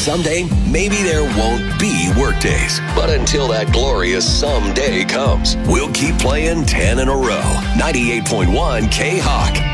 Someday, maybe there won't be workdays. But until that glorious someday comes, we'll keep playing 10 in a row. 98.1 K-Hawk.